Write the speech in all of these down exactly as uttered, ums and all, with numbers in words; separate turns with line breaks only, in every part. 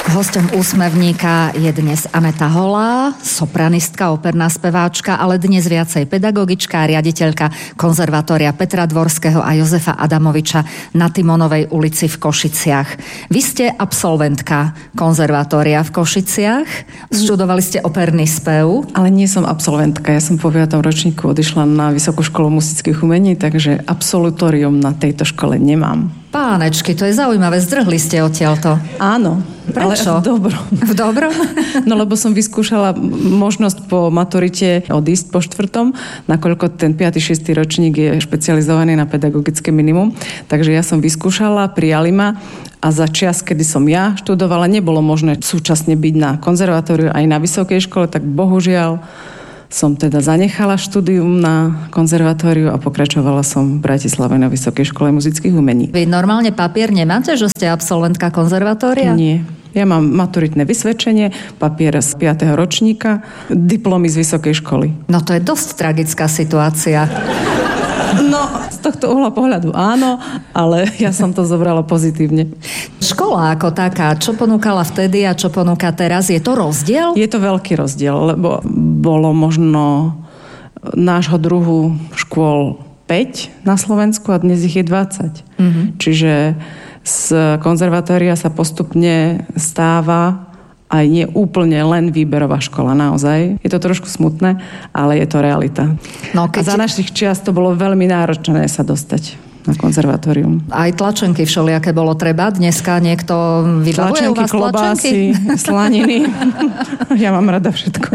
Hosťom Úsmevníka je dnes Aneta Holá, sopranistka, operná speváčka, ale dnes viacej pedagogička a riaditeľka Konzervatória Petra Dvorského a Jozefa Adamoviča na Timonovej ulici v Košiciach. Vy ste absolventka Konzervatória v Košiciach, študovali ste operný spev.
Ale nie som absolventka, ja som po piatom ročníku odišla na Vysokú školu muzických umení, takže absolutórium na tejto škole nemám.
Pánečky, to je zaujímavé, zdrhli ste odtiaľto.
Áno.
Prečo?
Ale v dobrom.
V dobrom?
No lebo som vyskúšala možnosť po maturite odísť po štvrtom, nakoľko ten piaty šiesty ročník je špecializovaný na pedagogické minimum. Takže ja som vyskúšala, prijali ma a za čas, kedy som ja študovala, nebolo možné súčasne byť na konzervatóriu aj na vysokej škole, tak bohužiaľ som teda zanechala štúdium na konzervatóriu a pokračovala som v Bratislave na Vysokej škole muzických umení.
Vy normálne papier nemáte, že ste absolventka konzervatória?
Nie. Ja mám maturitné vysvedčenie, papier z piateho ročníka, diplomy z vysokej školy.
No to je dosť tragická situácia.
No, z tohto uhla pohľadu áno, ale ja som to zobrala pozitívne.
Škola ako taká, čo ponúkala vtedy a čo ponúka teraz, je to rozdiel?
Je to veľký rozdiel, lebo bolo možno nášho druhu škôl päť na Slovensku a dnes ich je dvadsať. Mm-hmm. Čiže z konzervatória sa postupne stáva aj nie úplne len výberová škola, naozaj. Je to trošku smutné, ale je to realita. No, keď... A za našich čias to bolo veľmi náročné sa dostať na konzervatórium.
Aj tlačenky všelijaké bolo treba. Dneska niekto vybavuje u vás
klobásy,
tlačenky?
slaniny. Ja mám rada všetko.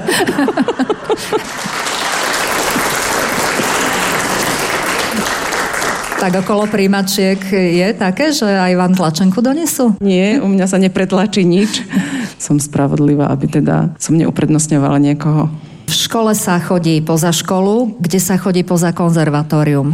Tak okolo príjmačiek je také, že aj vám tlačenku donesú?
Nie, u mňa sa nepretlačí nič. Som spravodlivá, aby teda som neuprednostňovala niekoho.
V škole sa chodí poza školu, kde sa chodí poza konzervatórium?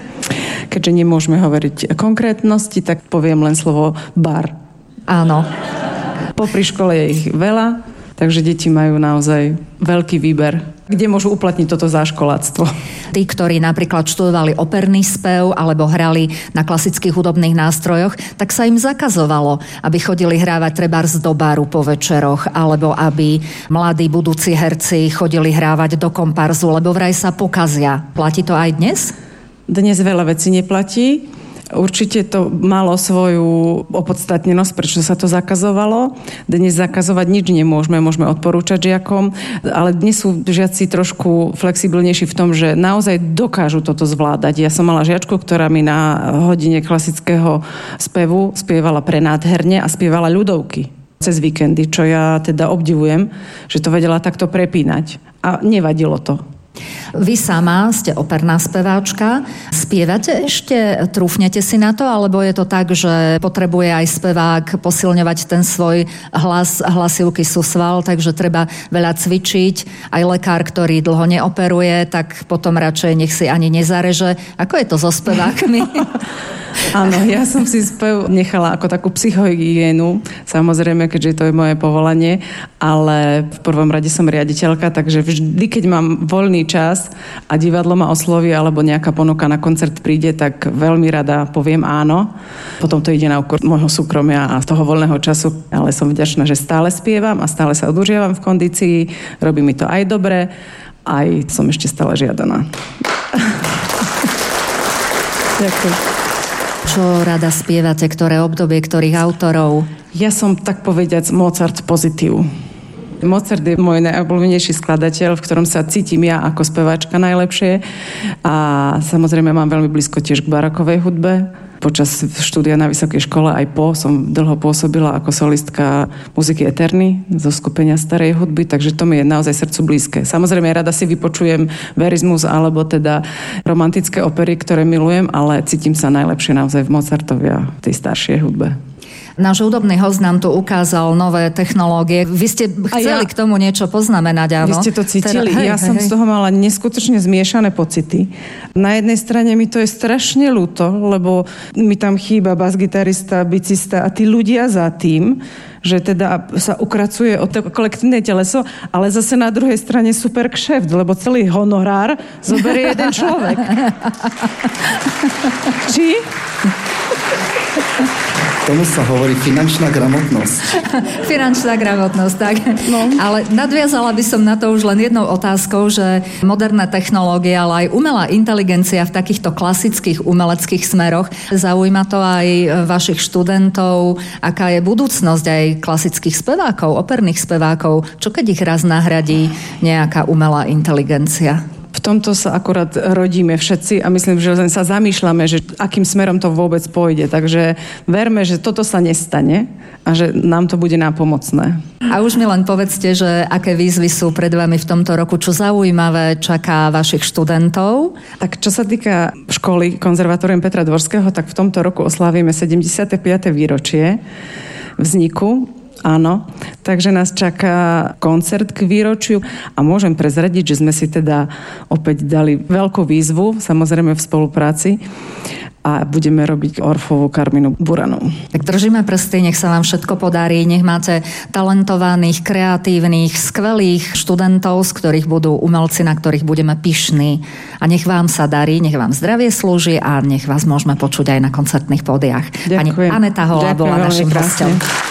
Keďže nemôžeme hovoriť konkrétnosti, tak poviem len slovo bar.
Áno.
Popri škole je ich veľa, takže deti majú naozaj veľký výber, kde môžu uplatniť toto záškoláctvo.
Tí, ktorí napríklad študovali operný spev alebo hrali na klasických hudobných nástrojoch, tak sa im zakazovalo, aby chodili hrávať trebárs do baru po večeroch, alebo aby mladí budúci herci chodili hrávať do komparzu, lebo vraj sa pokazia. Platí to aj dnes?
Dnes veľa vecí neplatí. Určite to malo svoju opodstatnenosť, prečo sa to zakazovalo. Dnes zakazovať nič nemôžeme, môžeme odporúčať žiakom, ale dnes sú žiaci trošku flexibilnejší v tom, že naozaj dokážu toto zvládať. Ja som mala žiačku, ktorá mi na hodine klasického spevu spievala prenádherne a spievala ľudovky cez víkendy, čo ja teda obdivujem, že to vedela takto prepínať. A nevadilo to.
Vy sama ste operná speváčka. Spievate ešte? Trúfnete si na to? Alebo je to tak, že potrebuje aj spevák posilňovať ten svoj hlas? Hlasivky sú sval, takže treba veľa cvičiť. Aj lekár, ktorý dlho neoperuje, tak potom radšej nech si ani nezareže. Ako je to so spevákmi?
Áno, ja som si spev nechala ako takú psychohygienu, samozrejme, keďže to je moje povolanie, ale v prvom rade som riaditeľka, takže vždy, keď mám voľný čas a divadlo ma osloví alebo nejaká ponuka na koncert príde, tak veľmi rada poviem áno. Potom to ide na úkor môjho súkromia a z toho voľného času, ale som vďačná, že stále spievam a stále sa udržiavam v kondícii, robí mi to aj dobre, aj som ešte stále žiadaná. Ďakujem.
Čo rada spievate, ktoré obdobie, ktorých autorov?
Ja som, tak povediac, Mozart pozitív. Mozart je môj najobľúbenejší skladateľ, v ktorom sa cítim ja ako speváčka najlepšie. A samozrejme mám veľmi blízko tiež k barokovej hudbe. Počas štúdia na vysokej škole aj po som dlho pôsobila ako solistka muziky Eterny zo skupenia starej hudby, takže to mi je naozaj srdcu blízke. Samozrejme, rada si vypočujem verizmus alebo teda romantické opery, ktoré milujem, ale cítim sa najlepšie naozaj v Mozartovi a v tej staršej hudbe.
Náš hudobný host nám tu ukázal nové technológie. Vy ste chceli ja, k tomu niečo poznamenať, áno?
Vy ste to cítili.
Teda, hej,
ja
hej,
som
hej.
z toho mala neskutočne zmiešané pocity. Na jednej strane mi to je strašne ľúto, lebo mi tam chýba basgitarista, bicista a tí ľudia za tým, že teda sa ukracuje o to kolektívne teleso, ale zase na druhej strane super kšeft, lebo celý honorár zoberie jeden človek. Či?
Tomu sa hovorí finančná gramotnosť.
Finančná gramotnosť, tak. No. Ale nadviazala by som na to už len jednou otázkou, že moderná technológia, ale aj umelá inteligencia v takýchto klasických umeleckých smeroch, zaujíma to aj vašich študentov, aká je budúcnosť aj klasických spevákov, operných spevákov, čo keď ich raz nahradí nejaká umelá inteligencia?
V tomto sa akurát rodíme všetci a myslím, že len sa zamýšľame, že akým smerom to vôbec pôjde. Takže verme, že toto sa nestane a že nám to bude nápomocné.
A už mi len povedzte, že aké výzvy sú pred vami v tomto roku, čo zaujímavé čaká vašich študentov?
Tak čo sa týka školy Konzervatórium Petra Dvorského, tak v tomto roku oslávime sedemdesiate piate výročie vzniku. Áno, takže nás čaká koncert k výročiu a môžem prezradiť, že sme si teda opäť dali veľkú výzvu, samozrejme v spolupráci, a budeme robiť Orfovú Karminu Buranu.
Tak držíme prsty, nech sa vám všetko podarí, nech máte talentovaných, kreatívnych, skvelých študentov, z ktorých budú umelci, na ktorých budeme pyšní. A nech vám sa darí, nech vám zdravie slúži a nech vás môžeme počuť aj na koncertných pódiách.
Ďakujem.
Pani Aneta Holá bola našim hosťom.